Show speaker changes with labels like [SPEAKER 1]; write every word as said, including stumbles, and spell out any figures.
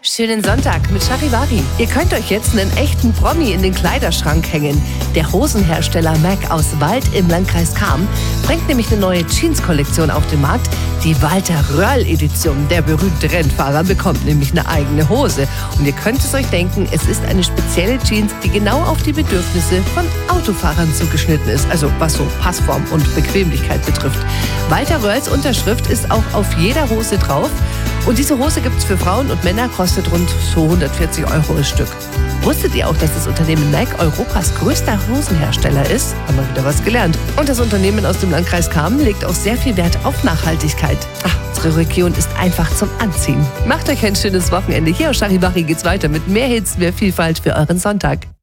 [SPEAKER 1] Schönen Sonntag mit Charivari. Ihr könnt euch jetzt einen echten Promi in den Kleiderschrank hängen. Der Hosenhersteller Mac aus Wald im Landkreis Cham bringt nämlich eine neue Jeans-Kollektion auf den Markt. Die Walter Röhrl-Edition. Der berühmte Rennfahrer bekommt nämlich eine eigene Hose. Und ihr könnt es euch denken, es ist eine spezielle Jeans, die genau auf die Bedürfnisse von Autofahrern zugeschnitten ist. Also was so Passform und Bequemlichkeit betrifft. Walter Röhrls Unterschrift ist auch auf jeder Hose drauf. Und diese Hose gibt es für Frauen und Männer, kostet rund so hundertvierzig Euro das Stück. Wusstet ihr auch, dass das Unternehmen Mac Europas größter Hosenhersteller ist? Haben wir wieder was gelernt. Und das Unternehmen aus dem Landkreis Cham legt auch sehr viel Wert auf Nachhaltigkeit. Ach, unsere Region ist einfach zum Anziehen. Macht euch ein schönes Wochenende. Hier aus Charivari geht's weiter mit mehr Hits, mehr Vielfalt für euren Sonntag.